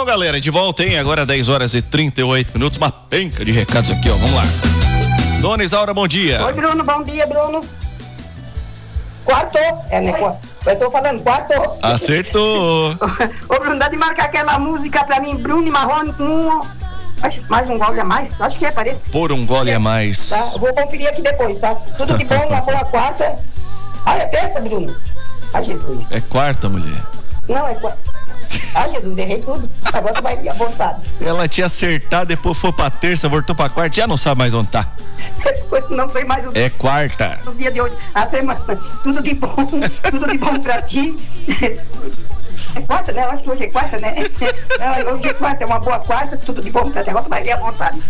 Bom, galera, de volta, hein? Agora 10h38, uma penca de recados aqui, ó. Vamos lá. Dona Isaura, bom dia. Oi, Bruno, bom dia, Bruno. Quarto, né? Eu tô falando, quarto. Acertou. Ô, Bruno, dá de marcar aquela música pra mim, Bruno e Marrone com mais um gole a mais? Acho que parece. Por um gole a mais. Tá, eu vou conferir aqui depois, tá? Tudo de bom, uma boa quarta. É terça, Bruno? Jesus. É quarta, mulher. Não, é quarta. Jesus, errei tudo. Agora tu vai ir à vontade. Ela tinha acertado, depois foi pra terça, voltou pra quarta, já não sabe mais onde tá. Não sei mais o É quarta. O dia de hoje, a semana. Tudo de bom pra ti. É quarta, né? Eu acho que hoje é quarta, né? Hoje é quarta, é uma boa quarta, tudo de bom pra ti. Agora tu vai ir à vontade.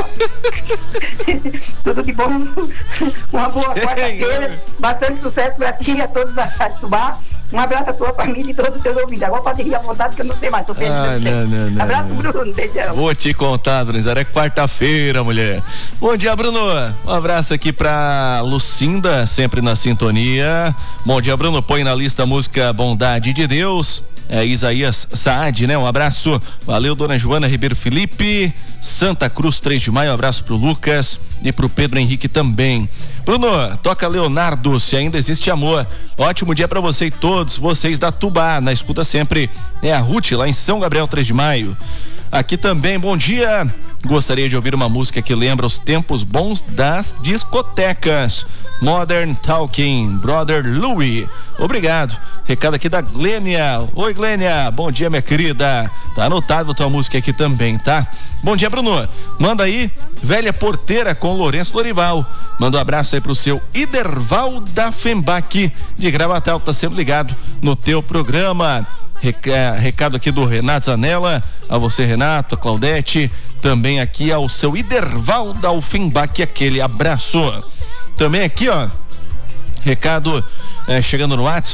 Tudo de bom. Uma boa quarta-feira. Bastante sucesso pra ti e a todos da Rádio Tubá. Um abraço à tua família e todos os teus ouvintes. Agora pode ir à vontade que eu não sei mais. Tô pensando. Não. Abraço, Bruno. Beijão. Vou te contar, Dona Isaura, é quarta-feira, mulher. Bom dia, Bruno. Um abraço aqui pra Lucinda, sempre na sintonia. Bom dia, Bruno. Põe na lista a música Bondade de Deus. Isaías Saad, né? Um abraço. Valeu, Dona Joana Ribeiro Felipe. Santa Cruz, 3 de maio. Um abraço pro Lucas e pro Pedro Henrique também. Bruno, toca Leonardo, Se Ainda Existe Amor. Ótimo dia pra você e todos vocês da Tubá. Na escuta sempre é a Ruth, lá em São Gabriel, 3 de maio. Aqui também, bom dia. Gostaria de ouvir uma música que lembra os tempos bons das discotecas. Modern Talking, Brother Louie. Obrigado. Recado aqui da Glênia. Oi, Glênia. Bom dia, minha querida. Tá anotado a tua música aqui também, tá? Bom dia, Bruno. Manda aí, Velha Porteira com Lourenço Dorival. Manda um abraço aí pro seu Iderval da Fembach de Gravatal, tá sempre ligado no teu programa. Recado aqui do Renato Zanella, a você, Renato, a Claudete, também aqui ao seu Iderval da Fembach, aquele abraço. Também aqui, ó, recado chegando no WhatsApp.